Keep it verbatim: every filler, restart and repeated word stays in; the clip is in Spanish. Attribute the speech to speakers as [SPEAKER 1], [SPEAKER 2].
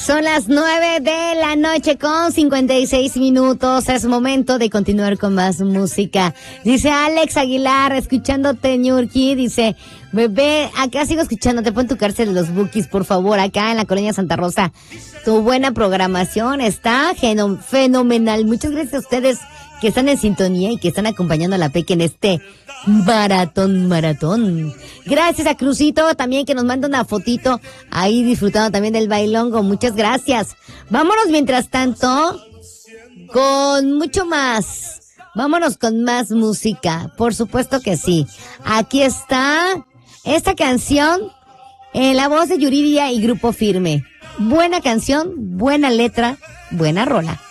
[SPEAKER 1] Son las nueve de la noche con cincuenta y seis minutos. Es momento de continuar con más música. Dice Alex Aguilar, escuchándote, Ñurki. Dice, bebé, acá sigo escuchándote. Pon tu cárcel de los Bukis, por favor, acá en la Colonia Santa Rosa. Tu buena programación está geno- fenomenal. Muchas gracias a ustedes que están en sintonía y que están acompañando a la Peque en este maratón, maratón. Gracias a Crucito también, que nos manda una fotito ahí disfrutando también del bailongo. Muchas gracias. Vámonos mientras tanto con mucho más. Vámonos con más música. Por supuesto que sí. Aquí está esta canción en la voz de Yuridia y Grupo Firme. Buena canción, buena letra, buena rola.